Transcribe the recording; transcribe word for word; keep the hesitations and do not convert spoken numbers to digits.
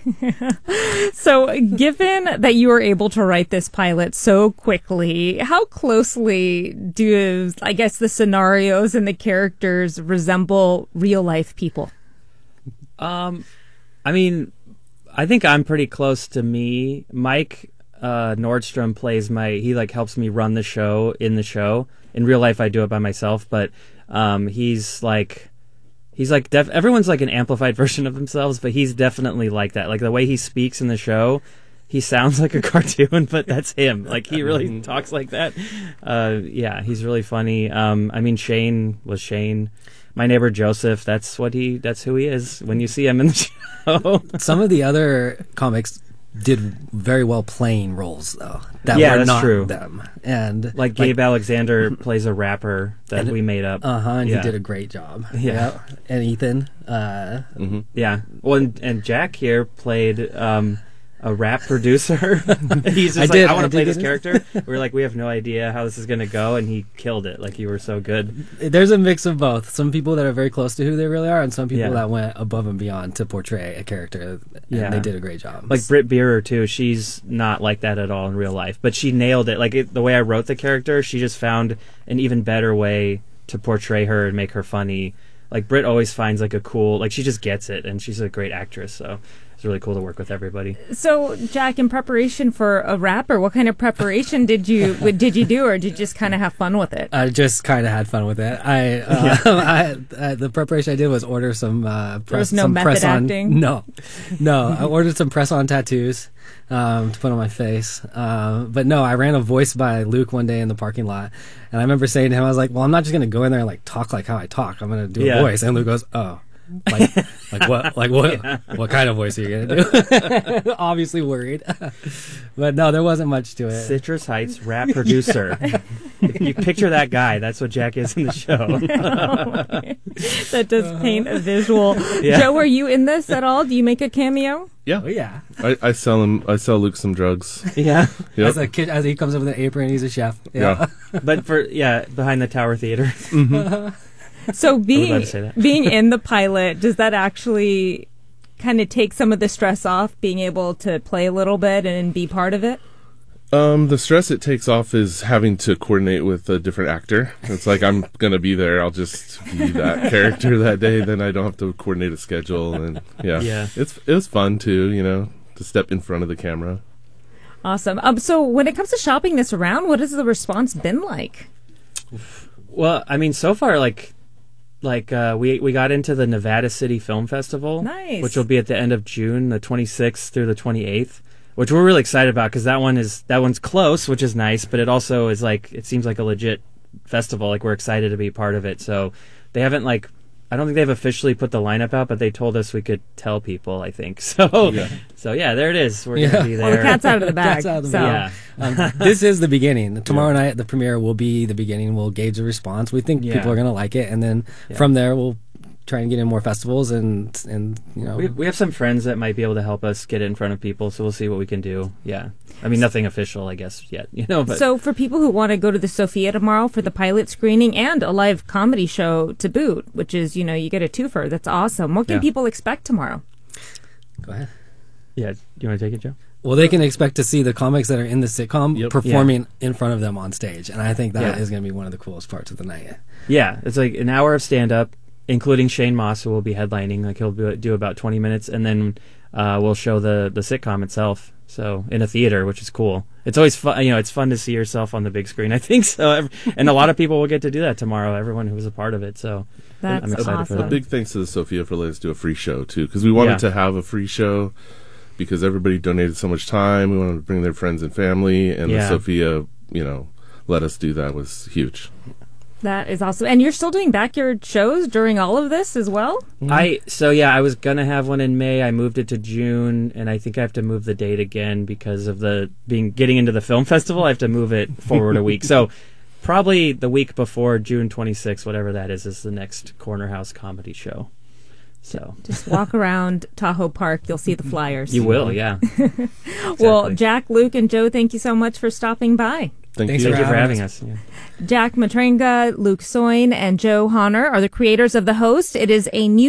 So, given that you were able to write this pilot so quickly, how closely do, I guess, the scenarios and the characters resemble real-life people? Um, I mean, I think I'm pretty close to me. Mike uh, Nordstrom plays my, he like helps me run the show in the show. In real life, I do it by myself, but um, he's like, he's like, def- everyone's like an amplified version of themselves, but he's definitely like that. Like the way he speaks in the show, he sounds like a cartoon, but that's him. Like he really talks like that. Uh, yeah, he's really funny. Um, I mean, Shane was Shane. My neighbor Joseph, that's what he, that's who he is when you see him in the show. Some of the other comics did very well playing roles, though. That yeah, were that's not true. them. And like Gabe like, Alexander plays a rapper that and, we made up. Uh-huh, and yeah. he did a great job. Yeah. yeah. And Ethan. Uh, mm-hmm. Yeah. Well, and, and Jack here played um, a rap producer. He's just I like, did, I want to I play did this it. character. We are like, we have no idea how this is going to go, and he killed it. Like, you were so good. There's a mix of both. Some people that are very close to who they really are, and some people Yeah. that went above and beyond to portray a character, and Yeah. they did a great job. Like Britt Beerer, too. She's not like that at all in real life, but she nailed it. Like, it, the way I wrote the character, she just found an even better way to portray her and make her funny. Like, Britt always finds, like, a cool... Like, she just gets it, and she's a great actress, so... It's really cool to work with everybody. So, Jack, in preparation for a rapper, what kind of preparation did you did you do, or did you just kind of have fun with it? I just kind of had fun with it. I, uh, Yeah. I, I the preparation I did was order some uh, press. There was no some method press on, acting? No, no. I ordered some press-on tattoos um, to put on my face. Uh, but no, I ran a voice by Luke one day in the parking lot, and I remember saying to him, I was like, "Well, I'm not just going to go in there and like talk like how I talk. I'm going to do Yeah. a voice." And Luke goes, "Oh." like like what like what Yeah. what kind of voice are you gonna do? Obviously worried. But no, there wasn't much to it. Citrus Heights rap producer. If you picture that guy, that's what Jack is in the show. That does paint a visual. Yeah. Joe, are you in this at all? Do you make a cameo? Yeah, Oh yeah. I, I sell him. I sell Luke some drugs. Yeah. Yep. As a kid, as he comes up with an apron, he's a chef. Yeah. But for, yeah, behind the Tower Theater. So allowed being to say that. being in the pilot, does that actually kind of take some of the stress off, being able to play a little bit and be part of it? Um, the stress it takes off is having to coordinate with a different actor. It's like I'm gonna be there. I'll just be that character that day. Then I don't have to coordinate a schedule. And yeah, Yeah. it's it was fun too. You know, to step in front of the camera. Awesome. Um, so when it comes to shopping this around, what has the response been like? Well, I mean, so far, like, like uh, we we got into the Nevada City Film Festival, Nice. which will be at the end of June, the twenty-sixth through the twenty-eighth, which we're really excited about because that one is that one's close, which is nice, but it also is like it seems like a legit festival. Like we're excited to be part of it. So they haven't like. I don't think they've officially put the lineup out, but they told us we could tell people, I think. So, Yeah. so yeah, there it is. We're Yeah. going to be there. Well, the cat's out of the bag. Cat's out of the so. bag. Yeah. Um, this is the beginning. Tomorrow night at the premiere will be the beginning. We'll gauge the response. We think Yeah. people are going to like it, and then Yeah. from there we'll try and get in more festivals and and you know. We, we have some friends that might be able to help us get it in front of people, so we'll see what we can do. Yeah. I mean, nothing official, I guess, yet, you know, but So for people who want to go to the Sophia tomorrow for the pilot screening and a live comedy show to boot, which is, you know, you get a twofer. That's awesome. What can Yeah. people expect tomorrow? Go ahead. yeah. Do you want to take it, Joe? Well, they can expect to see the comics that are in the sitcom Yep. performing in front of them on stage, and I think that Yeah. is going to be one of the coolest parts of the night. Yeah. It's like an hour of stand-up, including Shane Moss, who will be headlining. Like, he'll do, do about twenty minutes, and then uh, we'll show the, the sitcom itself. So in a theater, which is cool. It's always fun, you know. It's fun to see yourself on the big screen. I think so, and a lot of people will get to do that tomorrow. Everyone who was a part of it. So That's I'm excited awesome. for A that. big thanks to the Sophia for letting us do a free show too, because we wanted Yeah. to have a free show because everybody donated so much time. We wanted to bring their friends and family, and Yeah. the Sophia, you know, let us do that was huge. That is awesome. And you're still doing backyard shows during all of this as well? I so yeah, I was gonna have one in May. I moved it to June, and I think I have to move the date again because of the being getting into the film festival. I have to move it forward a week. So probably the week before June twenty-sixth, whatever that is, is the next Corner House comedy show. So Just walk around Tahoe Park. You'll see the flyers. you will, yeah. Well, Exactly. Jack, Luke, and Joe, thank you so much for stopping by. Thank Thanks you. Thank you for having having us. Yeah. Jack Matrenga, Luke Soin, and Joe Honor are the creators of The Host. It is a new